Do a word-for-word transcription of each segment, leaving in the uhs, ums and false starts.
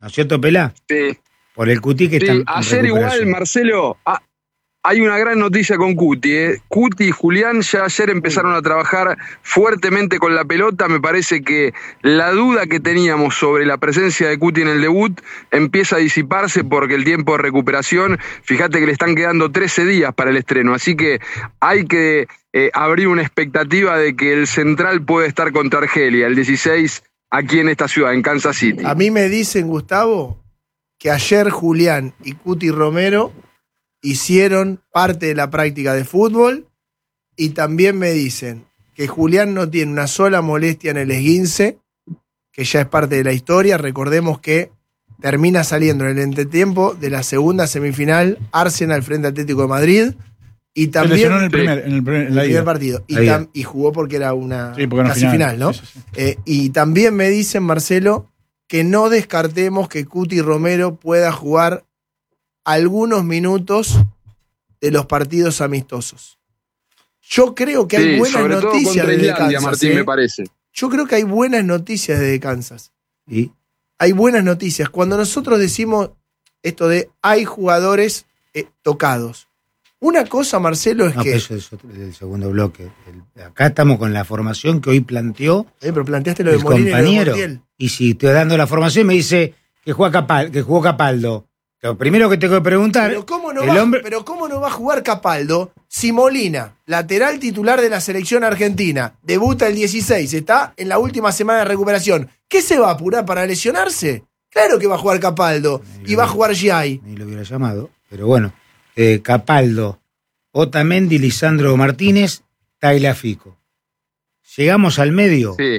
¿No es cierto, Pelá? Sí. Por el Cuti que sí, está en ayer igual, Marcelo, ah, hay una gran noticia con Cuti. ¿eh? Cuti y Julián ya ayer empezaron a trabajar fuertemente con la pelota. Me parece que la duda que teníamos sobre la presencia de Cuti en el debut empieza a disiparse porque el tiempo de recuperación, fíjate que le están quedando trece días para el estreno. Así que hay que eh, abrir una expectativa de que el central puede estar contra Argelia el dieciséis aquí en esta ciudad, en Kansas City. A mí me dicen, Gustavo, que ayer Julián y Cuti Romero hicieron parte de la práctica de fútbol y también me dicen que Julián no tiene una sola molestia en el esguince, que ya es parte de la historia. Recordemos que termina saliendo en el entretiempo de la segunda semifinal Arsenal frente a Atlético de Madrid y también en el primer, en el primer, en el la primer ida. partido y, tam, y jugó porque era una sí, porque casi final, final, ¿no? Sí, sí, sí. Eh, y también me dicen, Marcelo, que no descartemos que Cuti Romero pueda jugar algunos minutos de los partidos amistosos. Yo creo que hay sí, buenas sobre noticias todo contra desde Islandia, Kansas. Martín, ¿eh? me parece. Yo creo que hay buenas noticias desde Kansas. ¿Y? Hay buenas noticias. Cuando nosotros decimos esto de hay jugadores eh, tocados. Una cosa, Marcelo, es no, que... eso es el segundo bloque. El, acá estamos con la formación que hoy planteó Eh, pero planteaste lo de el Molina compañero. y lo de Montiel. Y si estoy dando la formación me dice que, juega Capal, que jugó Capaldo. Lo primero que tengo que preguntar... Pero ¿cómo, no el va, hombre... pero ¿cómo no va a jugar Capaldo si Molina, lateral titular de la selección argentina, debuta el dieciséis, está en la última semana de recuperación? ¿Qué se va a apurar para lesionarse? Claro que va a jugar Capaldo Ni y va a jugar Giai. Ni lo hubiera llamado. Pero bueno, eh, Capaldo, Otamendi, Lisandro Martínez, Tagliafico. Llegamos al medio. Sí.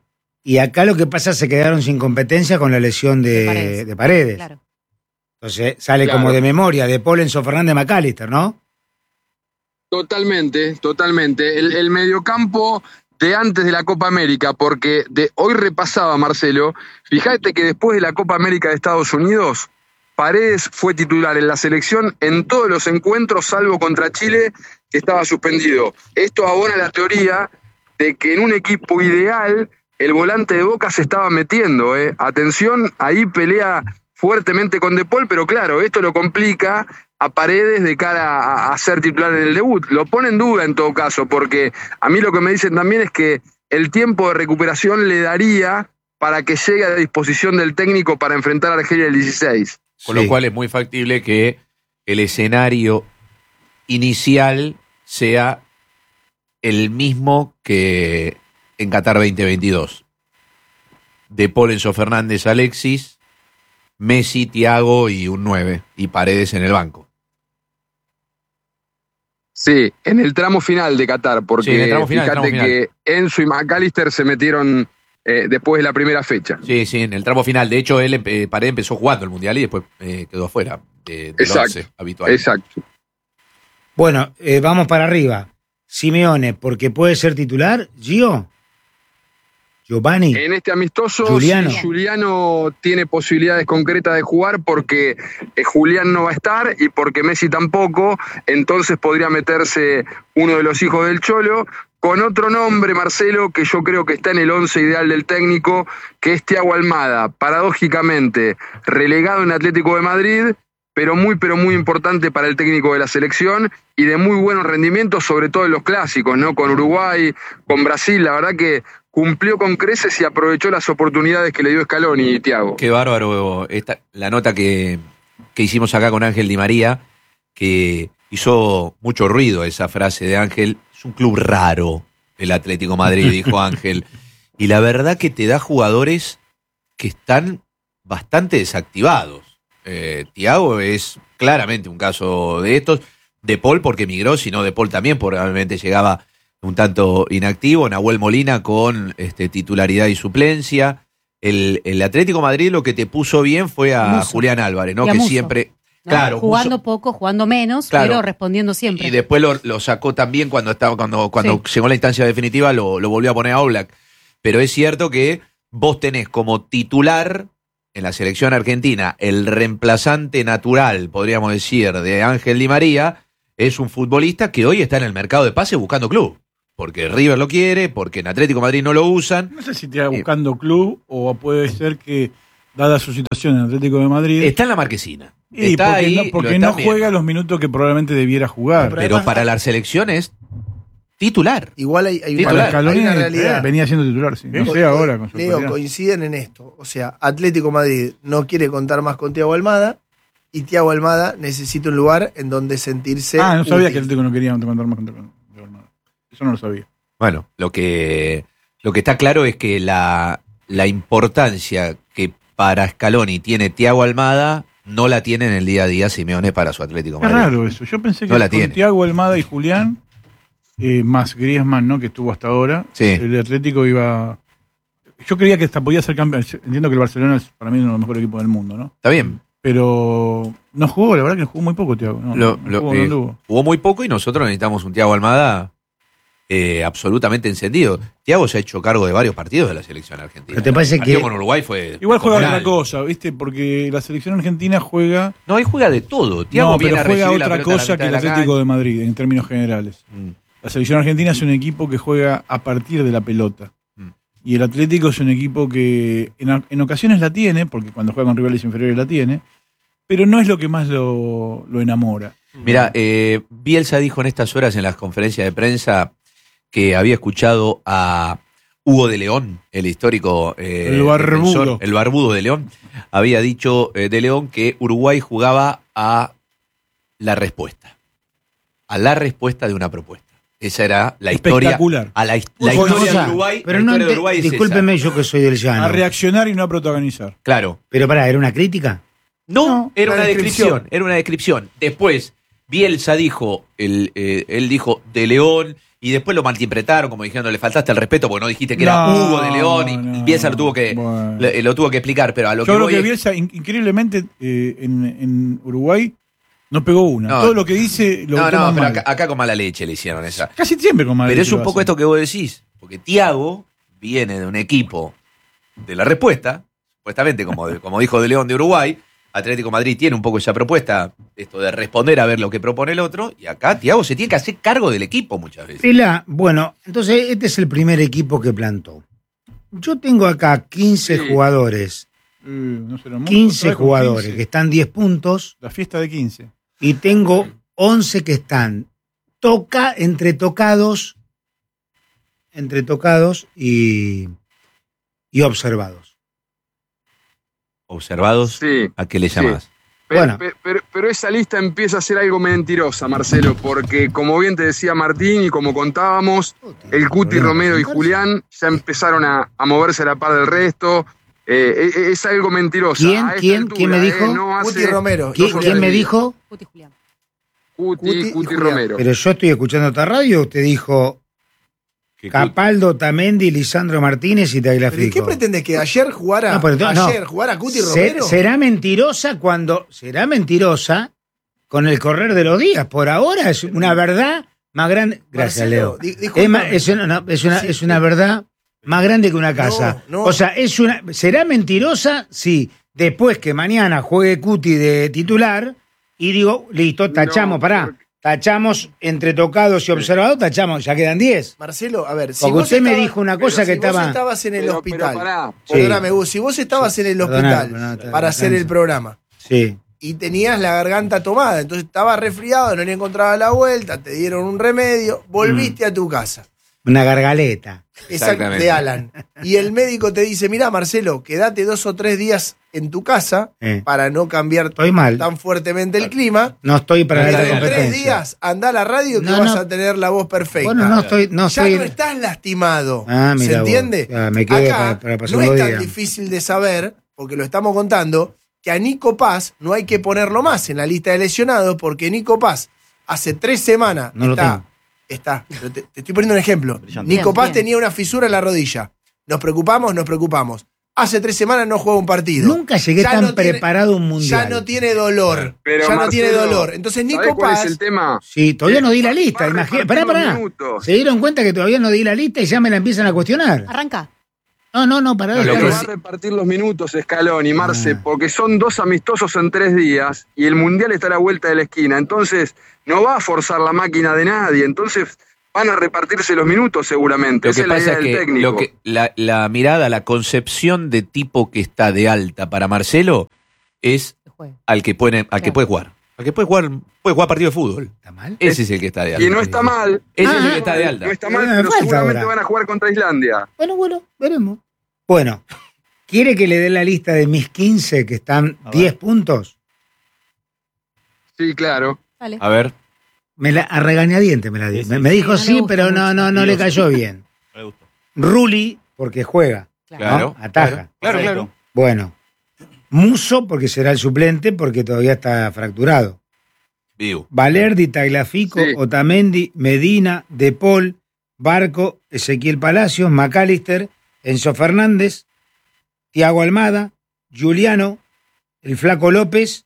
Y acá lo que pasa es que se quedaron sin competencia con la lesión de, De Paredes. de Paredes. Claro. Entonces sale Claro. como de memoria, de Paul, Enzo Fernández, McAllister, ¿no? Totalmente, totalmente. El, el mediocampo de antes de la Copa América, porque de hoy repasaba, Marcelo, fíjate que después de la Copa América de Estados Unidos, Paredes fue titular en la selección en todos los encuentros, salvo contra Chile, que estaba suspendido. Esto abona la teoría de que en un equipo ideal el volante de Boca se estaba metiendo. ¿eh? Atención, ahí pelea fuertemente con De Paul, pero claro, esto lo complica a Paredes de cara a, a ser titular en el debut. Lo pone en duda en todo caso, porque a mí lo que me dicen también es que el tiempo de recuperación le daría para que llegue a disposición del técnico para enfrentar a Argelia el dieciséis. Con Sí. lo cual es muy factible que el escenario inicial sea el mismo que en Qatar veinte veintidós. De Paul, Enzo Fernández, Alexis, Messi, Thiago y un nueve, y Paredes en el banco. Sí, en el tramo final de Qatar, porque Sí, en el tramo final, fíjate el tramo que Enzo y McAllister se metieron eh, después de la primera fecha. Sí, sí, en el tramo final. De hecho, él eh, Paredes empezó jugando el Mundial y después eh, quedó afuera de, del Exacto, once habitual. Exacto. Bueno, eh, vamos para arriba. Simeone, porque puede ser titular. Gio. Giovanni. En este amistoso, Giuliano. sí, Giuliano tiene posibilidades concretas de jugar porque eh, Julián no va a estar y porque Messi tampoco, entonces podría meterse uno de los hijos del Cholo, con otro nombre, Marcelo, que yo creo que está en el once ideal del técnico, que es Thiago Almada, paradójicamente relegado en Atlético de Madrid, pero muy, pero muy importante para el técnico de la selección y de muy buenos rendimientos, sobre todo en los clásicos, ¿no? Con Uruguay, con Brasil, la verdad que cumplió con creces y aprovechó las oportunidades que le dio Scaloni y Thiago. Qué bárbaro esta, la nota que, que hicimos acá con Ángel Di María, que hizo mucho ruido esa frase de Ángel. Es un club raro el Atlético Madrid, dijo Ángel. Y la verdad que te da jugadores que están bastante desactivados. Eh, Thiago es claramente un caso de estos. De Paul porque migró, sino De Paul también probablemente llegaba un tanto inactivo. Nahuel Molina con este, titularidad y suplencia. El, el Atlético Madrid lo que te puso bien fue a Musso. Julián Álvarez, ¿no? Y a Que Musso. siempre... ¿no? Claro, jugando Musso- poco, jugando menos, Claro. pero respondiendo siempre. Y después lo, lo sacó también cuando estaba cuando, cuando Sí. llegó la instancia definitiva, lo, lo volvió a poner a Oblak. Pero es cierto que vos tenés como titular en la selección argentina el reemplazante natural, podríamos decir, de Ángel Di María, es un futbolista que hoy está en el mercado de pases buscando club. Porque River lo quiere, porque en Atlético de Madrid no lo usan. No sé si te va buscando club o puede ser que dada su situación en Atlético de Madrid. Está en la marquesina. Y Está porque ahí, no, lo porque está no viendo. juega los minutos que probablemente debiera jugar. Pero Pero además- para las selecciones, titular. Igual hay, hay Titular. una, Para Scaloni hay una eh, realidad. venía siendo titular, sí. No Co- sé ahora con su Leo, actualidad. coinciden en esto. O sea, Atlético Madrid no quiere contar más con Thiago Almada y Thiago Almada necesita un lugar en donde sentirse. Ah, no sabía útil. que Atlético no quería contar más contra con Almada. Eso no lo sabía. Bueno, lo que, lo que está claro es que la, la importancia que para Scaloni tiene Thiago Almada no la tiene en el día a día Simeone para su Atlético Es Madrid. raro eso. Yo pensé que No la con tiene. Thiago Almada y Julián, eh, más Griezmann, ¿no? Que estuvo hasta ahora, Sí. el Atlético iba. Yo creía que hasta podía ser campeón. Entiendo que el Barcelona es para mí uno de los mejores equipos del mundo, ¿no? Está bien. Pero no jugó, la verdad que jugó muy poco, Thiago. No, Lo- no lo- jugó, no eh, anduvo. jugó muy poco y nosotros necesitamos un Thiago Almada eh, absolutamente encendido. Thiago se ha hecho cargo de varios partidos de la selección argentina. ¿Pero te parece El partido que- con Uruguay fue Igual juega descomunal. otra cosa, ¿viste? Porque la selección argentina juega. No, él juega de todo. Thiago No, viene pero a juega recibir la otra pelota a la cosa mitad que el de la Atlético cancha. de Madrid, en términos generales. Mm. La selección argentina es un equipo que juega a partir de la pelota. Mm. Y el Atlético es un equipo que en, en ocasiones la tiene, porque cuando juega con rivales inferiores la tiene, pero no es lo que más lo, lo enamora. Mira, eh, Bielsa dijo en estas horas en las conferencias de prensa que había escuchado a Hugo de León, el histórico eh, El barbudo. defensor, el barbudo de León, había dicho eh, de León que Uruguay jugaba a la respuesta, a la respuesta de una propuesta. Esa era la historia. Espectacular. A la, his- la Bueno, historia o sea, de Uruguay. pero la no historia de ente- Uruguay es esa. discúlpeme yo que soy del llano. A reaccionar y no a protagonizar. Claro. Pero pará, ¿era una crítica? No, No, era una una descripción. descripción. Era una descripción. Después, Bielsa dijo, el, eh, él dijo de León, y después lo malinterpretaron, como diciendo, le faltaste el respeto porque no dijiste que era No, Hugo de León, y no, Bielsa lo tuvo que, bueno. le- lo tuvo que explicar, pero a lo Yo que creo voy que es- Bielsa, in- increíblemente, eh, en, en Uruguay no pegó una. No. Todo lo que dice lo No, no, toman pero mal. acá, acá con mala leche le hicieron esa. Casi siempre con mal. Pero es un poco esto que vos decís, porque Thiago viene de un equipo de la respuesta, supuestamente, como, de- como dijo de León de Uruguay. Atlético Madrid tiene un poco esa propuesta, esto de responder a ver lo que propone el otro, y acá Thiago se tiene que hacer cargo del equipo muchas veces. Pela, bueno, entonces este es el primer equipo que plantó. Yo tengo acá quince Sí. jugadores, Eh, no será mucho, quince otra vez con jugadores quince. que están diez puntos La fiesta de quince. y tengo once que están toca, entre tocados, entre tocados y, y observados. Observados, Sí. ¿a qué le Sí. llamas? Pero, Bueno. pe- pero, pero esa lista empieza a ser algo mentirosa, Marcelo, porque como bien te decía Martín y como contábamos, el Cuti Problema Romero y para Julián ya empezaron a, a moverse a la par del resto. Eh, es, es algo mentiroso. ¿Quién? A esta ¿Quién? altura, ¿Quién me eh, dijo? no hace- Cuti Romero. ¿Quién, no quién me Julián. dijo? Puti Julián. Cuti, Cuti y Cuti Julián. Romero. Pero yo estoy escuchando otra radio, usted dijo Capaldo, Tamendi, Lisandro Martínez y ¿Pero ¿y qué Tagliafico. pretendes? ¿Que ayer jugara, No, pero entonces- ayer no. jugara Cuti Se- Romero? será mentirosa cuando será mentirosa con el correr de los días. Por ahora es una verdad más grande. Gracias, Marcelo, Leo. di- Es, discúlpame. ma- es una, no, es una- Sí, es una sí. verdad más grande que una casa. No, no. O sea, es una, será mentirosa si después que mañana juegue Cuti de titular y digo, listo, tachamos, No, pará. porque- Tachamos entre tocados y observados, tachamos, ya quedan diez. Marcelo, a ver, si Porque vos usted me estabas- dijo una pero cosa si que vos estaba- estabas en el Pero- hospital. pero pará. Sí. Perdóname, Gus, si vos estabas en el Perdóname, hospital perdóname, para hacer el tranza. programa Sí. y tenías la garganta tomada, entonces estabas resfriado, no le encontraba la vuelta, te dieron un remedio, volviste a tu casa. Una gargaleta. Exacto, Exactamente. de Alan. Y el médico te dice, mira Marcelo, quédate dos o tres días en tu casa Eh. para no cambiar Estoy mal. tan fuertemente el clima. No estoy para Y la en tres competencia. días anda a la radio que No, vas no. a tener la voz perfecta. Bueno, no estoy, no ya estoy. no estás lastimado. Ah, ¿Se mira vos. entiende? Ah, me quedo Acá para- para pasar no unos es tan días. difícil de saber, porque lo estamos contando, que a Nico Paz no hay que ponerlo más en la lista de lesionados, porque Nico Paz hace tres semanas No lo está. tengo. Está. Pero Te, te estoy poniendo un ejemplo. Brillante. Nico Bien, Paz bien. tenía una fisura en la rodilla. Nos preocupamos, nos preocupamos. Hace tres semanas no juega un partido. Nunca llegué Ya tan no tiene- preparado a un mundial. Ya no tiene dolor. Pero, ya no Marcelo, tiene dolor. Entonces ¿sabés Nico cuál Paz. es el tema? Sí, todavía no di la lista. Va a Imagínate. repartir Pará, los pará. minutos. Se dieron cuenta que todavía no di la lista y ya me la empiezan a cuestionar. Arranca. No, no, no, pará. No, lo déjalo. que Va a sí- repartir los minutos Scaloni, Marce, Ah. porque son dos amistosos en tres días y el Mundial está a la vuelta de la esquina. Entonces, no va a forzar la máquina de nadie. Entonces, van a repartirse los minutos seguramente. Lo Esa que es la pasa idea es del que, técnico. lo que la, la mirada, la concepción de tipo que está de alta para Marcelo es Que juegue. al que puede, al que Claro. puede jugar. Al que puede jugar, puede jugar partido de fútbol. ¿Está mal? Ese es el que está de alta. Y no está mal. Ese es el Ah, que está de alta. No está mal, Pero me pero falta seguramente ahora. van a jugar contra Islandia. Bueno, bueno, veremos. Bueno, ¿quiere que le dé la lista de mis quince que están A ver. diez puntos? Sí, claro. Dale. A ver. Me la, a regañadiente me la di. Sí, Me, sí. me dijo Sí, no le sí, gusta pero no, mucho. no, no le cayó bien. Me gustó. Rulli, porque juega. Claro. ¿no? Ataja. Claro, claro. claro. Bueno. Muso, porque será el suplente, porque todavía está fracturado. Vivo. Valerdi, Tagliafico, Sí. Otamendi, Medina, De Paul, Barco, Ezequiel Palacios, McAllister, Enzo Fernández, Thiago Almada, Juliano, el Flaco López,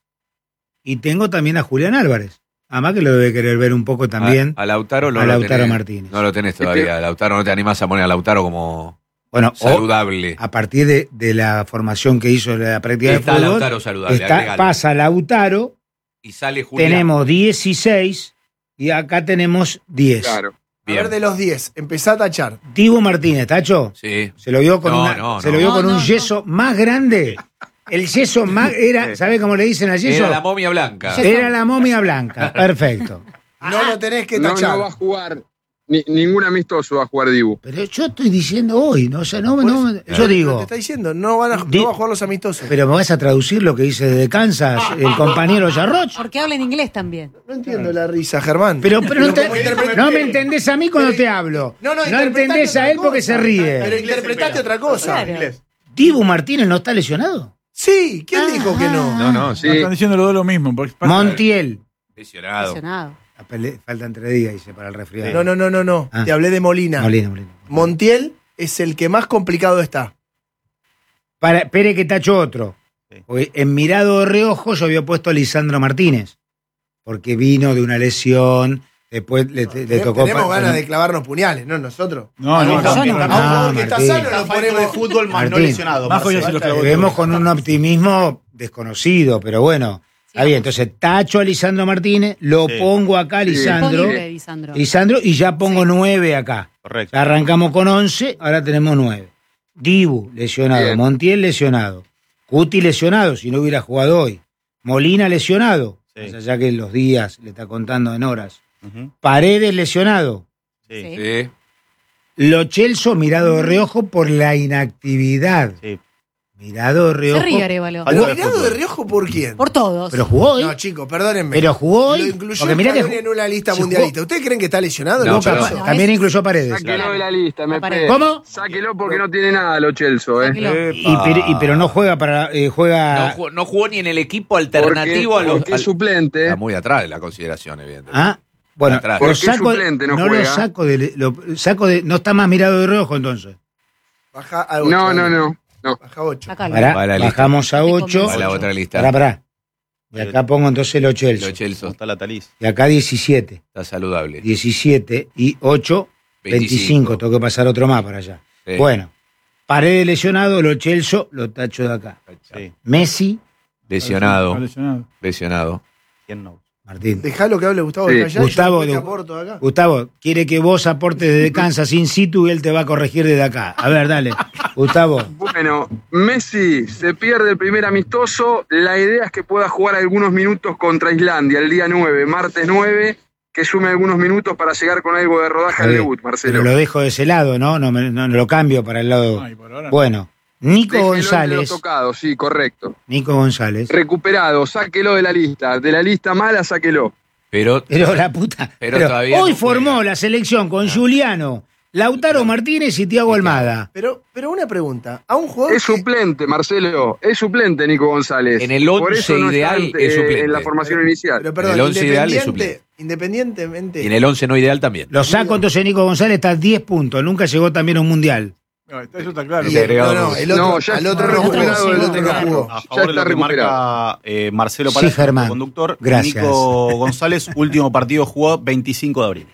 y tengo también a Julián Álvarez. Además que lo debe querer ver un poco también. A, a Lautaro, no a lo Lautaro tenés, Martínez. No lo tenés todavía. Lautaro, no te animás a poner a Lautaro como Bueno, o saludable. a partir de, de la formación que hizo la práctica Está de fútbol, Lautaro saludable. está, agregalo. pasa Lautaro, Y sale Julián. tenemos dieciséis y acá tenemos diez. Claro. A Bien. ver, de los diez, empezá a tachar. Dibu Martínez, ¿Tacho? Sí. Se lo vio con, No, una- no, se no. lo vio No, con no, un no. yeso más grande. El yeso más era, ¿sabe cómo le dicen al yeso? Era la momia blanca. Era la momia blanca. Perfecto. No lo tenés que No, tachar. no va a jugar. Ni- ningún amistoso va a jugar Dibu. Pero yo estoy diciendo hoy, ¿no? O sea, no, Por no- eso- yo Te digo, está diciendo, no van a, Di- no va a jugar los amistosos. pero me vas a traducir lo que dice desde Kansas el compañero Yarroch. Porque habla en inglés también. No entiendo la risa, Germán. Pero, pero no, te- como interpre- no me entendés a mí cuando te hablo. No, no, No interpretaste entendés a otra él porque cosa. se ríe. Pero interpretaste otra cosa. Claro. ¿Dibu Martínez no está lesionado? Sí, ¿quién Ah, dijo que no? No, no, sí. No, están diciendo los dos lo mismo. porque pasa- Montiel. Lesionado. Lesionado. La pele- Faltan tres días, dice, para el resfriado. No, no, no, no, no. Ah. Te hablé de Molina. Molina, Molina. Montiel es el que más complicado está. Para, espere que tacho otro. Sí. Porque en mirado de reojo yo había puesto a Lisandro Martínez. Porque vino de una lesión, después le, le Ten- tocó... Tenemos pa- ganas de clavarnos puñales, ¿no? Nosotros. No, no, no, no. yo no. A un No, jugador que está Martín. sano lo ponemos de fútbol más no Martín. lesionado. Majo ya Marcelo. se lo clavó. Eh, Vemos con un optimismo desconocido, pero bueno. Está bien, entonces tacho a Lisandro Martínez, lo Sí. pongo acá a Sí. Lisandro, Disponible, Lisandro. Lisandro y ya pongo nueve acá. Correcto. Ya arrancamos con once, ahora tenemos nueve. Dibu, lesionado. Bien. Montiel, lesionado. Cuti, lesionado, si no hubiera jugado hoy. Molina, lesionado. Sí. Más allá que los días le está contando en horas. Ujú. Paredes, lesionado. Sí. Sí. Sí. Lo Celso, mirado de reojo por la inactividad. Sí. Mirado de Se reojo. ríe Arevalo. Falta ¿Pero de mirado fútbol. de Riojo por quién? Por todos. Pero jugó hoy. No, chicos, perdónenme. Pero jugó hoy. Lo incluyó Porque mirá que Scaloni en una lista se mundialista. ¿Ustedes creen que está lesionado? No, No, pero- capaz. No, También es- incluyó Paredes. Sáquelo de la lista, me Aparece. pe- ¿Cómo? Sáquelo porque no tiene nada lo Chelso, ¿eh. Sáquelo. Y, pero, y- pero no juega para. eh, No, juega. jugó, no jugó ni en el equipo Porque, alternativo a los. porque es al- suplente. Está muy atrás de la consideración, evidentemente. Ah, bueno, Atrás. lo ¿Por qué saco, suplente no no lo juega? saco de, lo saco de. No está más mirado de reojo entonces. Baja a ocho. No, no, no. no. Baja a ocho. Sácalo. Pará, Va a la lista. bajamos a No te ocho. convence. A la otra lista. Pará, pará. Y acá pongo entonces los Chelsea. Lo Chelsea Está la Talís. Y acá diecisiete. está saludable. diecisiete y ocho, veinticinco. veinticinco. Tengo que pasar otro más para allá. Sí. Bueno, Paredes lesionado, lo Celso, lo tacho de acá. Sí. Messi, Lesionado. Lesionado. Lesionado. ¿Quién no? Martín. Dejalo que hable Gustavo. Sí. está allá, yo Gustavo, después te de- aporto acá. Gustavo, quiere que vos aportes desde Kansas in situ y él te va a corregir desde acá. A ver, dale. Gustavo. Bueno, Messi se pierde el primer amistoso. La idea es que pueda jugar algunos minutos contra Islandia el día nueve, martes nueve, que sume algunos minutos para llegar con algo de rodaje al Está bien. debut, Marcelo. Pero lo dejo de ese lado, ¿no? No, me- no, no lo cambio para el lado. Ay, por ahora no. Bueno, Nico Déjelo entre los González. tocados, sí, correcto. Nico González. Recuperado, sáquelo de la lista. De la lista mala, sáquelo. Pero Pero la puta. Pero pero todavía hoy no formó juega. la selección con Juliano, Lautaro Martínez y Thiago Almada. Pero, pero una pregunta. A un jugador. Es que- suplente, Marcelo. Es suplente, Nico González. En el Por once eso no está ideal en- es eh, suplente. en la formación inicial. Pero perdón, En el once ideal es independiente, independientemente. y en el once no ideal también. Lo saco entonces Nico González está a diez puntos. Nunca llegó también a un mundial. No, eso está claro. Y Le el, agregado no, no, dos. el otro, No, ya al otro está no jugó. recuperado El del otro no otro jugó. A Ya favor de está lo que recuperado. marca eh, Marcelo Sí, Palacio, Germán. conductor. Gracias. Nico González, último partido jugó veinticinco de abril.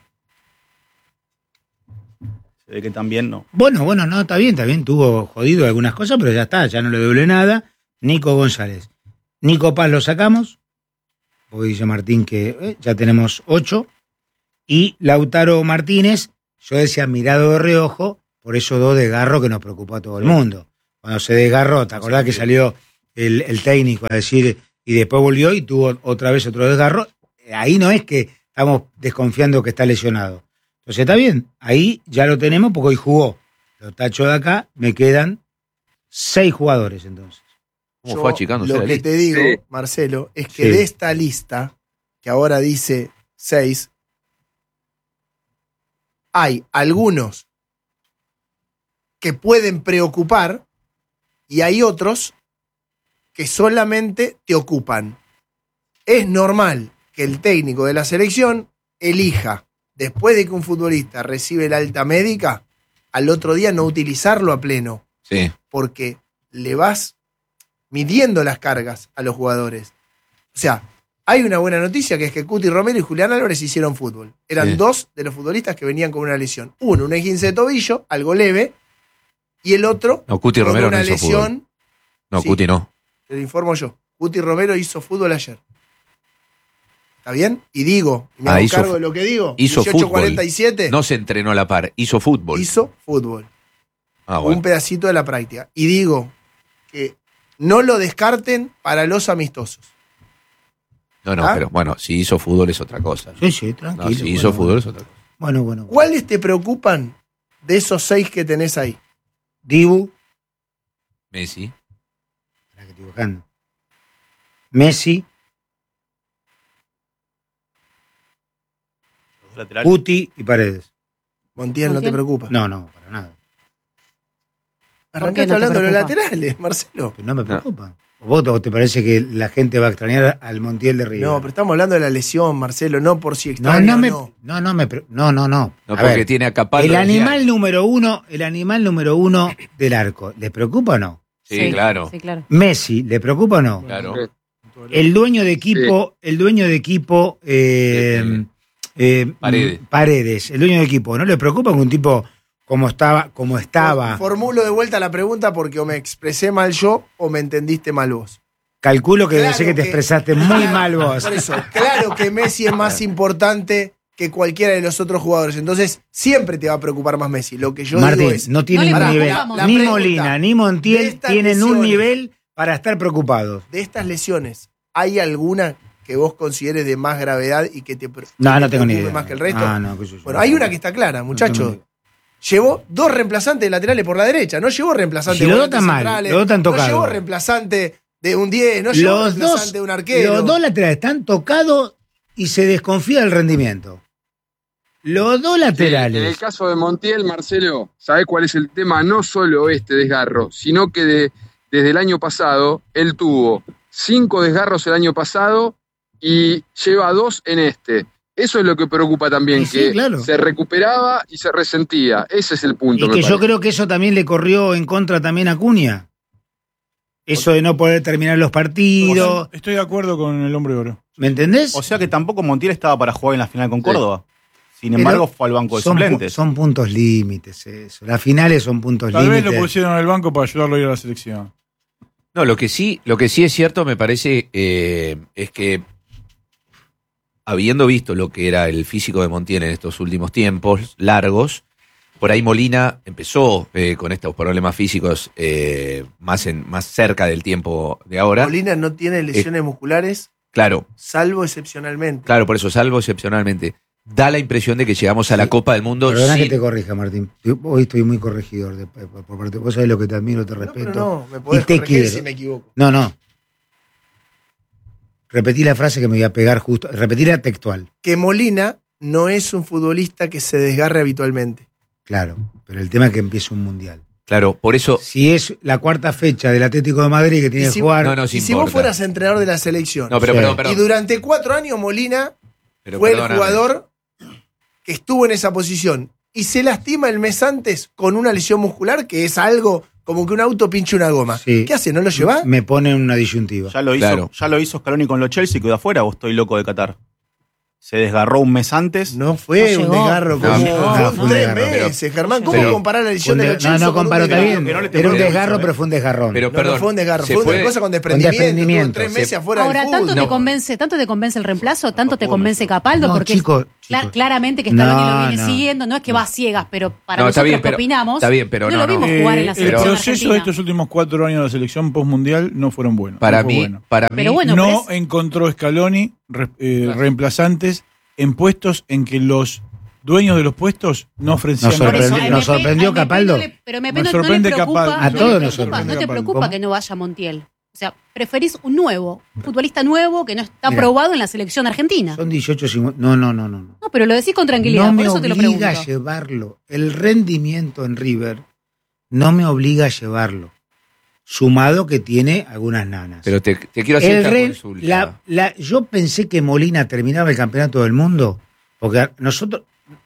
Se ve que también no. Bueno, bueno, no, está bien, está bien. Tuvo jodido algunas cosas, pero ya está, ya no le doble nada. Nico González. Nico Paz lo sacamos. Hoy dice Martín que eh, ya tenemos ocho. Y Lautaro Martínez, yo decía mirado de reojo, por esos dos desgarros que nos preocupó a todo el mundo. Cuando se desgarró, ¿te acordás que salió el, el técnico a decir, y después volvió y tuvo otra vez otro desgarro? Ahí no es que estamos desconfiando que está lesionado. Entonces está bien, ahí ya lo tenemos porque hoy jugó. Lo tacho de acá, me quedan seis jugadores entonces. ¿Cómo Yo fue achicándose Lo la que lista? te digo, Sí. Marcelo, es que Sí. de esta lista, que ahora dice seis, hay algunos que pueden preocupar y hay otros que solamente te ocupan. Es normal que el técnico de la selección elija, después de que un futbolista recibe la alta médica, al otro día no utilizarlo a pleno, Sí. porque le vas midiendo las cargas a los jugadores. O sea, hay una buena noticia que es que Cuti Romero y Julián Álvarez hicieron fútbol. Eran Sí. dos de los futbolistas que venían con una lesión. Uno, un esguince de tobillo, algo leve, y el otro No, Cuti con Romero una no hizo lesión. No, Sí. Cuti no. Te lo informo yo. Cuti Romero hizo fútbol ayer. ¿Está bien? Y digo, y me Ah, hago hizo cargo fu- de lo que digo. hizo dieciocho cuarenta y siete, No se entrenó a la par, hizo fútbol. hizo fútbol. Ah, Un bueno. pedacito de la práctica. Y digo que no lo descarten para los amistosos. No, no, ¿Ah? pero bueno, si hizo fútbol es otra cosa. Sí, sí, No, tranquilo. si bueno, hizo fútbol bueno. es otra cosa. Bueno, bueno. bueno. ¿Cuáles te preocupan de esos seis que tenés ahí? Dibu, Messi. para que estoy buscando. Messi, Los laterales. Cuti y Paredes. Montiel, no te ¿Montiel? preocupa. No, no, para nada. ¿Por qué Arrancaste no te hablando de los preocupa? laterales, Marcelo. Pero no me preocupa. ¿Vos te- te parece que la gente va a extrañar al Montiel de River? No, pero estamos hablando de la lesión, Marcelo, no por si no, extraña no, o me, no. no, no, me, pre- no, no, no. No, A porque ver, tiene a Capaldo. el de animal Gianni. número uno, el animal número uno del arco, ¿le preocupa o no? Sí, claro. Sí, claro. Messi, ¿le preocupa o no? Claro. El dueño de equipo, el dueño de equipo, eh, Este, eh, Paredes. Paredes, el dueño de equipo, ¿no le preocupa que un tipo como estaba, como estaba? Formulo de vuelta la pregunta porque o me expresé mal yo o me entendiste mal vos. Calculo que debe Claro ser que te que- expresaste muy mal vos. Por eso, claro que Messi es más importante que cualquiera de los otros jugadores. Entonces, siempre te va a preocupar más Messi. Lo que yo digo Martín, es. no tienen No le un nivel. preocupamos. La Ni pregunta Molina, ni de Montiel estas tienen un lesiones. nivel para estar preocupados. De estas lesiones, ¿hay alguna que vos consideres de más gravedad y que te, pre- No, que no te tengo ni preocupe idea. más que el resto? Ah, no, qué sé yo. Bueno, hay una que está clara, No tengo muchachos. ni idea. Llevó dos reemplazantes laterales por la derecha, no llevó reemplazante Si los dos volantes están mal, centrales, los dos están no tocados. llevó reemplazante de un diez, no llevó Los reemplazante dos, de un arquero. los dos laterales están tocados y se desconfía del rendimiento. Los dos Sí, en el laterales. caso de Montiel, Marcelo, ¿sabés cuál es el tema? No solo este desgarro, sino que de- desde el año pasado él tuvo cinco desgarros el año pasado y lleva dos en este. Eso es lo que preocupa también, Sí, sí, que claro. se recuperaba y se resentía. Ese es el punto. Y me que yo parece. creo que eso también le corrió en contra también a Cunha. Eso de no poder terminar los partidos. Estoy de acuerdo con el hombre de oro. ¿Me entendés? O sea que tampoco Montiel estaba para jugar en la final con Sí. Córdoba. Sin Pero embargo, fue al banco de son, pu- suplentes. son puntos límites eso. Las finales son puntos Tal vez límites. lo pusieron al banco para ayudarlo a ir a la selección. No, lo que sí, lo que sí es cierto, me parece, eh, es que habiendo visto lo que era el físico de Montiel en estos últimos tiempos largos, por ahí Molina empezó eh, con estos problemas físicos eh, más, en, más cerca del tiempo de ahora. Molina no tiene lesiones musculares, Claro, salvo excepcionalmente. claro, por eso, salvo excepcionalmente. Da la impresión de que llegamos a la Sí. Copa del Mundo Perdona sin- que te corrija, Martín. Yo hoy estoy muy corregidor de, por por parte. Vos sabés lo que te admiro, te No, respeto. pero no, me podés y te corregir quiero. si me equivoco. No, no. Repetí la frase que me voy a pegar justo. Repetí la textual. Que Molina no es un futbolista que se desgarre habitualmente. Claro. Pero el tema es que empieza un mundial. Claro, por eso. Si es la cuarta fecha del Atlético de Madrid que tiene Y que si- jugar. No, no, Y sí si vos importa. fueras entrenador de la selección No, pero Sí. perdón, y perdón. durante cuatro años Molina pero fue el perdóname. jugador que estuvo en esa posición y se lastima el mes antes con una lesión muscular que es algo como que un auto pinche una goma. Sí. ¿Qué hace? ¿No lo lleva? Me pone en una disyuntiva. Ya lo hizo, Claro. ya lo hizo Scaloni con los Chelsea y quedó afuera, o estoy loco de Qatar. se desgarró un mes antes. No fue No un llegó. desgarro, No, como no, no, fue fue un tres desgarro. meses, Germán. ¿Cómo pero- comparar la edición Un de de- los no, Chelsea no con un comparó, está desgarro? bien. que no le Era un tengo desgarro, derecho, pero fue un desgarrón. Pero No, perdón. no fue un desgarro, se fue una fue- cosa con desprendimiento. desprendimiento. Tuvo tres Se- meses afuera Ahora, del tanto fútbol. te convence, tanto te convence el reemplazo, tanto te puedo convence mencionar. Capaldo, No, porque chicos, cla- chicos. claramente que Scaloni No, lo viene no. siguiendo, no es que va a ciegas, pero para No, está nosotros bien, que pero- opinamos, está bien, pero no, no, lo vimos no. jugar en la Eh, el selección proceso argentina. de estos últimos cuatro años de la selección postmundial no fueron buenos. Para no fue mí, bueno. para mí, Pero bueno, no pero es- encontró Scaloni re- eh, reemplazantes en puestos en que los dueños de los puestos no ofrecían Nos Por eso, sorprendió- a nos M P sorprendió a M P Capaldo. no le- pero M P Nos no, no le sorprende preocupa, Capaldo. no A le todos nos preocupa, sorprende no te Capaldo. preocupa ¿Cómo? que no vaya Montiel. O sea, preferís un nuevo, un futbolista nuevo que no está Mira. probado en la selección argentina. Son dieciocho cincuenta. No, no, no, no. no. No, pero lo decís con tranquilidad, No por me eso te lo pregunto. obliga a llevarlo. El rendimiento en River no me obliga a llevarlo. Sumado que tiene algunas nanas. pero te, te quiero hacer el esta Ren- consulta. la- la- yo pensé que Molina terminaba el campeonato del mundo, porque nosotros.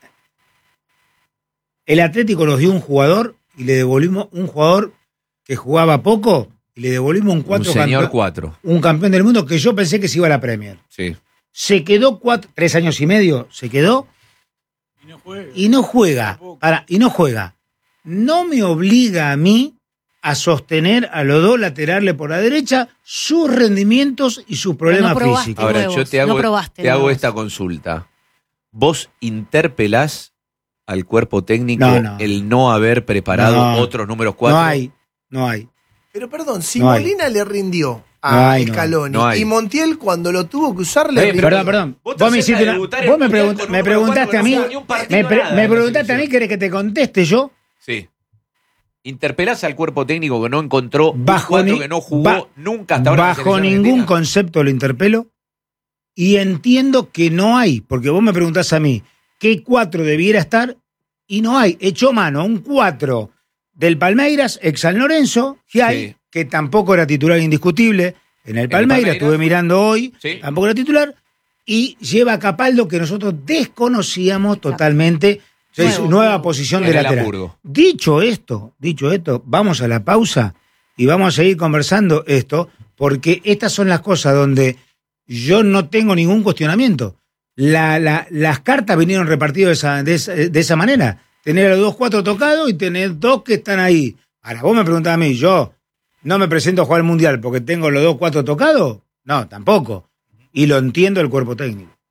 El Atlético nos dio un jugador y le devolvimos un jugador que jugaba poco y le devolvimos un Un cuatro señor campeón, cuatro. un campeón del mundo que yo pensé que se iba a la Premier. Sí. Se quedó cuatro, tres años y medio, se quedó Y no juega. y no juega. Para, y no juega. No me obliga a mí a sostener a los dos laterales por la derecha sus rendimientos y sus problemas no probaste. físicos. Ahora, nuevos, yo te hago, no probaste te hago nuevos. esta consulta. ¿Vos interpelás al cuerpo técnico No, no. el no haber preparado No. otros números cuatro? No hay, no hay. Pero perdón, si No hay. Molina le rindió No a hay, no hay. Scaloni No hay. y Montiel cuando lo tuvo que usar le Oye, rindió. Perdón, perdón. Vos Vos, te me acercas hiciste de una- debutar en vos me, Mundial pregun- con me número preguntaste cuatro, a mí. no jugó ni un partido Me, pre- nada me en la preguntaste a mí, selección. ¿querés que te conteste yo? Sí. ¿Interpelás al cuerpo técnico que no encontró un Bajo cuatro ni- que no jugó ba- nunca hasta ahora en la Bajo selección ningún argentina? concepto lo interpelo y entiendo que no hay, porque vos me preguntás a mí qué cuatro debiera estar y no hay. Echó mano a un cuatro del Palmeiras, ex San Lorenzo, que hay, Sí. que tampoco era titular indiscutible. En el el Palmeiras, Palmeiras? estuve mirando hoy, Sí. tampoco era titular. Y lleva a Capaldo, que nosotros desconocíamos totalmente. O sea, es Nuevo. nueva posición En de el lateral. Hamburgo. Dicho esto, dicho esto, vamos a la pausa y vamos a seguir conversando esto, porque estas son las cosas donde yo no tengo ningún cuestionamiento. La- la- las cartas vinieron repartidas de esa, de, esa, de esa manera. Tener a los dos cuatro tocados y tener dos que están ahí. Ahora, vos me preguntás a mí, ¿yo no me presento a jugar al Mundial porque tengo los dos cuatro tocados? No, tampoco. Y lo entiendo el cuerpo técnico.